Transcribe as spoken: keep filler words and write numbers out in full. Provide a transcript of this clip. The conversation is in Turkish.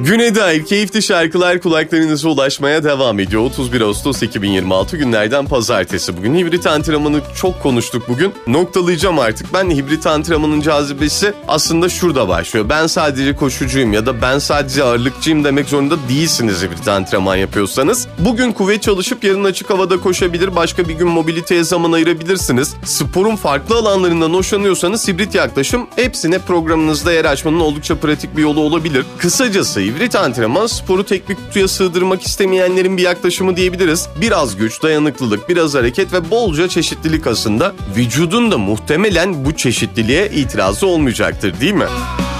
Güne dair keyifli şarkılar kulaklarınıza ulaşmaya devam ediyor. otuz bir Ağustos iki bin yirmi altı günlerden pazartesi bugün. Hibrit antrenmanı çok konuştuk bugün. Noktalayacağım artık. Ben hibrit antrenmanın cazibesi aslında şurada başlıyor. Ben sadece koşucuyum ya da ben sadece ağırlıkçıyım demek zorunda değilsiniz hibrit antrenman yapıyorsanız. Bugün kuvvet çalışıp yarın açık havada koşabilir, başka bir gün mobiliteye zaman ayırabilirsiniz. Sporun farklı alanlarından hoşlanıyorsanız hibrit yaklaşım hepsine programınızda yer açmanın oldukça pratik bir yolu olabilir. Kısacası hibrit antrenman sporu tek bir kutuya sığdırmak istemeyenlerin bir yaklaşımı diyebiliriz. Biraz güç, dayanıklılık, biraz hareket ve bolca çeşitlilik aslında. Vücudun da muhtemelen bu çeşitliliğe itirazı olmayacaktır, değil mi?